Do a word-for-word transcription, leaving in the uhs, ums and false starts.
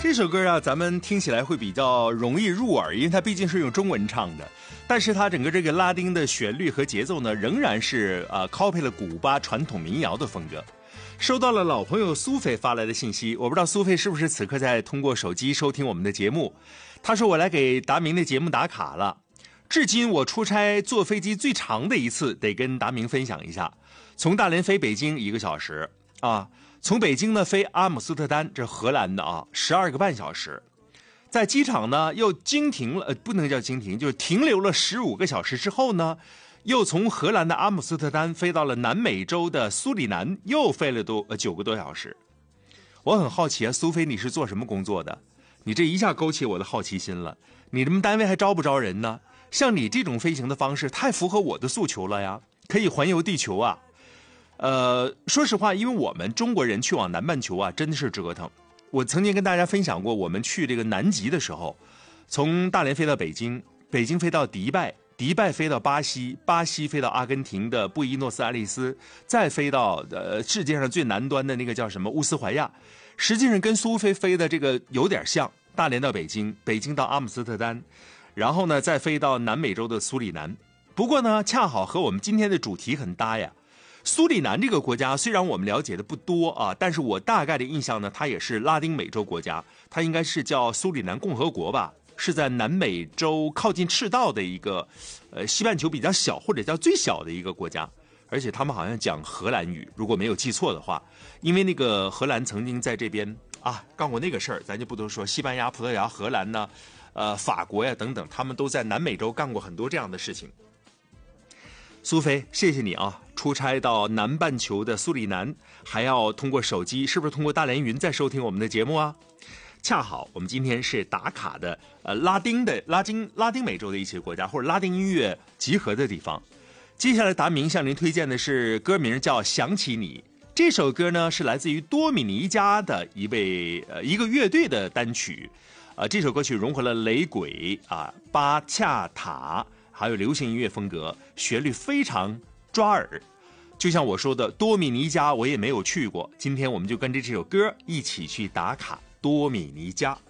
这首歌啊，咱们听起来会比较容易入耳，因为它毕竟是用中文唱的，但是它整个这个拉丁的旋律和节奏呢，仍然是呃 copy 了古巴传统民谣的风格。收到了老朋友苏菲发来的信息，我不知道苏菲是不是此刻在通过手机收听我们的节目。他说我来给达明的节目打卡了，至今我出差坐飞机最长的一次得跟达明分享一下，从大连飞北京一个小时啊，从北京呢飞阿姆斯特丹，这荷兰的啊，十二个半小时，在机场呢又经停了，呃，不能叫经停，就是停留了十五个小时之后呢，又从荷兰的阿姆斯特丹飞到了南美洲的苏里南，又飞了多呃九个多小时。我很好奇啊，苏菲你是做什么工作的？你这一下勾起我的好奇心了。你们单位还招不招人呢？像你这种飞行的方式太符合我的诉求了呀，可以环游地球啊。呃，说实话，因为我们中国人去往南半球啊，真的是折腾。我曾经跟大家分享过，我们去这个南极的时候，从大连飞到北京，北京飞到迪拜，迪拜飞到巴西，巴西飞到阿根廷的布宜诺斯艾利斯，再飞到呃世界上最南端的那个叫什么乌斯怀亚。实际上跟苏菲飞的这个有点像，大连到北京，北京到阿姆斯特丹，然后呢再飞到南美洲的苏里南。不过呢，恰好和我们今天的主题很搭呀。苏里南这个国家虽然我们了解的不多啊，但是我大概的印象呢，它也是拉丁美洲国家，它应该是叫苏里南共和国吧，是在南美洲靠近赤道的一个，呃，西半球比较小或者叫最小的一个国家，而且他们好像讲荷兰语，如果没有记错的话，因为那个荷兰曾经在这边啊干过那个事儿，咱就不多说，西班牙、葡萄牙、荷兰呢，呃，法国呀等等，他们都在南美洲干过很多这样的事情。苏菲，谢谢你啊！出差到南半球的苏里南，还要通过手机，是不是通过大连云在收听我们的节目啊？恰好我们今天是打卡的，呃，拉丁的拉丁拉丁美洲的一些国家或者拉丁音乐集合的地方。接下来达明向您推荐的是歌名叫《想起你》，这首歌呢是来自于多米尼加的一位呃一个乐队的单曲，呃，这首歌曲融合了雷鬼啊、巴恰塔。还有流行音乐风格，旋律非常抓耳。就像我说的，多米尼加我也没有去过，今天我们就跟着这首歌一起去打卡多米尼加。